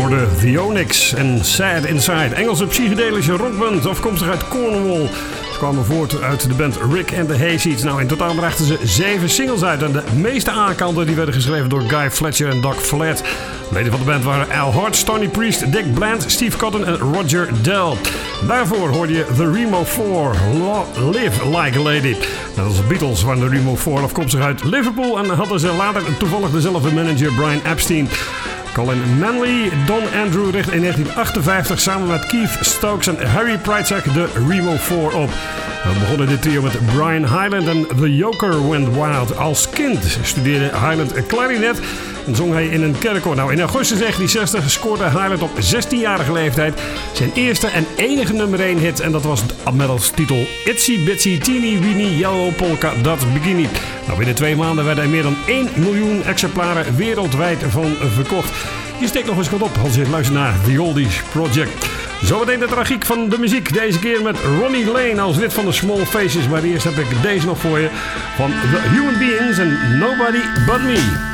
hoorde The Onyx en Sad Inside. Engelse psychedelische rockband, afkomstig uit Cornwall. Ze kwamen voort uit de band Rick and the Hayseeds. Nou, in totaal brachten ze 7 singles uit. En de meeste A-kanten die werden geschreven door Guy Fletcher en Doug Flatt. Leden van de band waren Al Hart, Stony Priest, Dick Bland, Steve Cotton en Roger Dell. Daarvoor hoorde je The Remo 4, Live Like a Lady. Net als de Beatles waren de Remo 4 afkomstig uit Liverpool en hadden ze later toevallig dezelfde manager Brian Epstein. Colin Manley, Don Andrew richtte in 1958 samen met Keith Stokes en Harry Prytzak de Remo 4 op. We begonnen dit trio met Brian Hyland en The Joker Went Wild. Als kind studeerde Hyland klarinet en zong hij in een kerkkoor. Nou, in augustus 1960 scoorde Hyland op 16-jarige leeftijd zijn eerste en enige nummer 1 hit. En dat was Metal's titel Itsy Bitsy Teeny Weeny Yellow Polka Dot Bikini. Nou, binnen 2 maanden werden er meer dan 1 miljoen exemplaren wereldwijd van verkocht. Je steekt nog eens wat op als je luistert naar The Oldies Project. Zometeen de tragiek van de muziek. Deze keer met Ronnie Lane als lid van de Small Faces. Maar eerst heb ik deze nog voor je van The Human Beings en Nobody But Me.